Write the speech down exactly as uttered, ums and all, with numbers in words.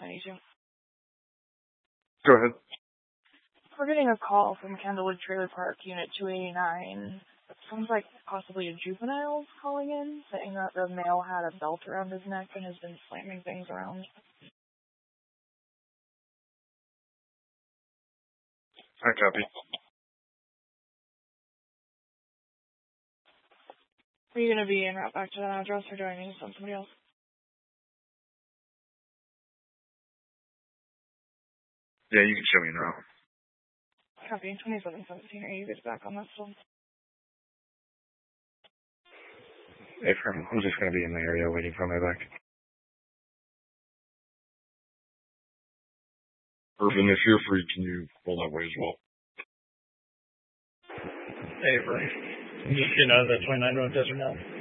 ninety-two. Go ahead. We're getting a call from Candlewood Trailer Park, Unit two eighty-nine. It sounds like possibly a juvenile calling in, saying that the male had a belt around his neck and has been slamming things around. I copy. Are you going to be en route back to that address, or do I need to send somebody else? Yeah, you can show me en route. Copy. twenty-seven seventeen. Are you guys back on that still? Hey, Fern, I'm just going to be in the area waiting for my back. Urban, if you're free, can you roll that way as well? Hey, Fern. I'm just getting out of that twenty-nine North Desert now.